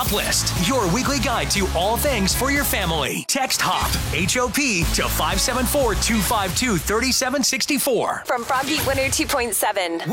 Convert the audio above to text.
Hop List, your weekly guide to all things for your family. Text HOP, H-O-P, to 574-252-3764. From Froggy 102.7.